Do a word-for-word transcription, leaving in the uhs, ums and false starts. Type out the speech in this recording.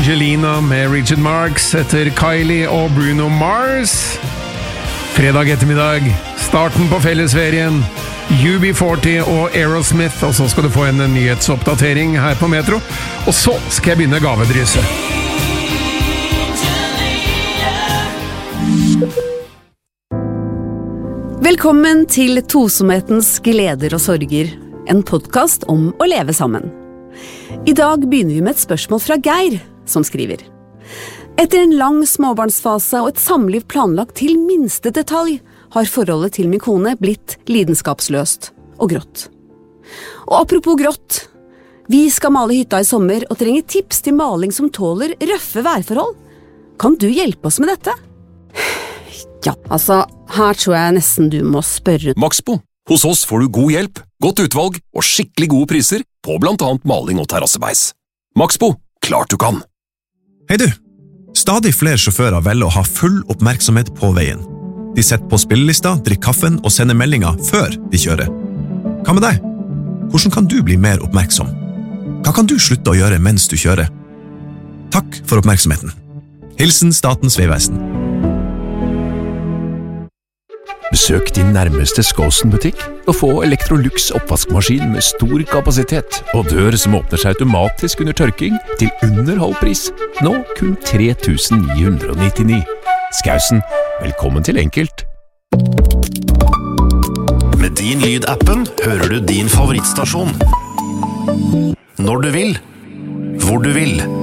Angelina med Richard Marx etter Kylie og Bruno Mars. Fredag ettermiddag, starten på fellesferien, U B førti og Aerosmith, og så skal du få en nyhetsoppdatering her på Metro, og så skal jeg begynne gavedryset. Velkommen til Tosomhetens gleder og sorger, en podcast om å leve sammen. I dag begynner vi med et spørsmål fra Geir, som skriver. Etter en lang småbarnsfase og et samliv planlagt til minste detalj, har forholdet til min kone blitt lidenskapsløst og grått. Og apropos grått, vi skal male hytta i sommer og trenger tips til maling som tåler røffe værforhold. Kan du hjelpe oss med dette? Ja, altså, her tror jeg nesten du må spørre. Maxbo. Hos oss får du god hjelp, godt utvalg og skikkelig gode priser på blant annet maling og terrassebeis. Maxbo, klart du kan! Hei du! Stadig flere sjåfører velger å ha full oppmerksomhet på veien. De setter på spillelista, drikker kaffen og sender meldinger før de kjører. Hva med deg? Hvordan kan du bli mer oppmerksom? Hva kan du slutte å gjøre mens du kjører? Takk for oppmerksomheten. Hilsen Statens Vegvesen. Besøk din nærmeste Skåsen-butikk og få Electrolux oppvaskmaskin med stor kapasitet og dør som åpner seg automatisk under tørking til under halv pris. Nå kun tre tusen ni hundre nittini. Skausen, velkommen til enkelt. Med din Lyd-appen hører du din favorittstasjon. Når du vil, hvor du vil.